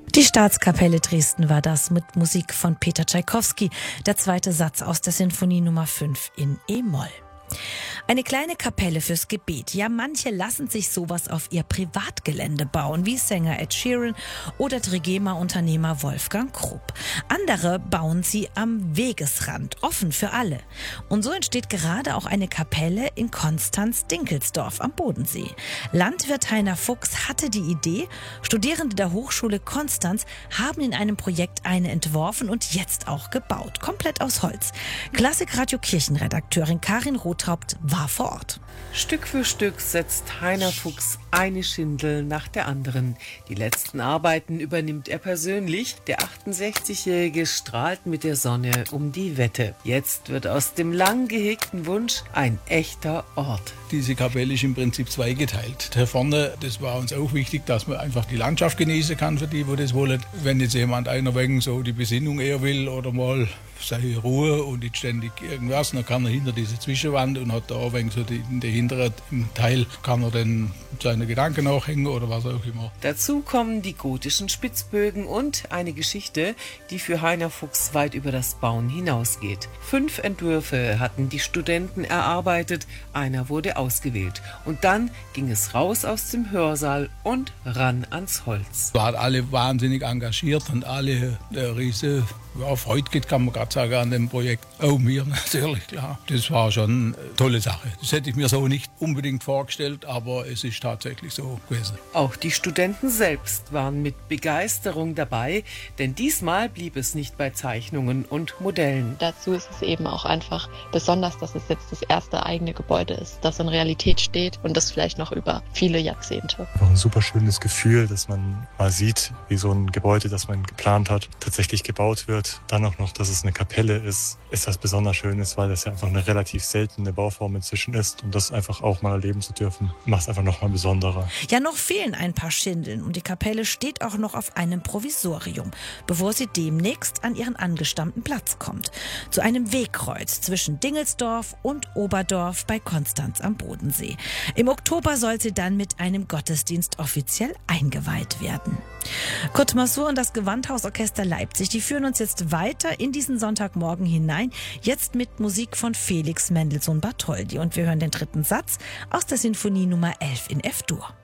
Die Staatskapelle Dresden war das mit Musik von Peter Tschaikowski, der zweite Satz aus der Sinfonie Nummer 5 in E-Moll. Eine kleine Kapelle fürs Gebet. Ja, manche lassen sich sowas auf ihr Privatgelände bauen, wie Sänger Ed Sheeran oder Trigema-Unternehmer Wolfgang Krupp. Andere bauen sie am Wegesrand, offen für alle. Und so entsteht gerade auch eine Kapelle in Konstanz-Dinkelsdorf am Bodensee. Landwirt Heiner Fuchs hatte die Idee, Studierende der Hochschule Konstanz haben in einem Projekt eine entworfen und jetzt auch gebaut, komplett aus Holz. Klassikradio-Kirchenredakteurin Karin Rothaupt war vor Ort. Stück für Stück setzt Heiner Fuchs eine Schindel nach der anderen. Die letzten Arbeiten übernimmt er persönlich. Der 68-Jährige strahlt mit der Sonne um die Wette. Jetzt wird aus dem lang gehegten Wunsch ein echter Ort. Diese Kapelle ist im Prinzip zweigeteilt. Da vorne, das war uns auch wichtig, dass man einfach die Landschaft genießen kann für die das wollen. Wenn jetzt einer wegen so die Besinnung eher will oder mal seine Ruhe und nicht ständig irgendwas, dann kann er hinter diese Zwischenwand und hat da auch wegen so in der hinteren Teil kann er dann seine Gedanken nachhängen oder was auch immer. Dazu kommen die gotischen Spitzbögen und eine Geschichte, die für Heiner Fuchs weit über das Bauen hinausgeht. 5 Entwürfe hatten die Studenten erarbeitet, einer wurde ausgewählt. Und dann ging es raus aus dem Hörsaal und ran ans Holz. Waren alle wahnsinnig engagiert und alle riese Freude geht, kann man gerade sagen, an dem Projekt. Auch mir natürlich, klar. Das war schon eine tolle Sache. Das hätte ich mir so nicht unbedingt vorgestellt, aber es ist tatsächlich so gewesen. Auch die Studenten selbst waren mit Begeisterung dabei, denn diesmal blieb es nicht bei Zeichnungen und Modellen. Dazu ist es eben auch einfach besonders, dass es jetzt das erste eigene Gebäude ist, das in Realität steht und das vielleicht noch über viele Jahrzehnte. Ein super schönes Gefühl, dass man mal sieht, wie so ein Gebäude, das man geplant hat, tatsächlich gebaut wird. Dann auch noch, dass es eine Kapelle ist was besonders Schönes, weil das ja einfach eine relativ seltene Bauform inzwischen ist. Und das einfach auch mal erleben zu dürfen, macht es einfach noch mal besonderer. Ja, noch fehlen ein paar Schindeln und die Kapelle steht auch noch auf einem Provisorium, bevor sie demnächst an ihren angestammten Platz kommt. Zu einem Wegkreuz zwischen Dingelsdorf und Oberdorf bei Konstanz am Bodensee. Im Oktober soll sie dann mit einem Gottesdienst offiziell eingeweiht werden. Kurt Masur und das Gewandhausorchester Leipzig, die führen uns jetzt weiter in diesen Sonntagmorgen hinein, jetzt mit Musik von Felix Mendelssohn Bartholdy. Und wir hören den dritten Satz aus der Sinfonie Nummer 11 in F-Dur.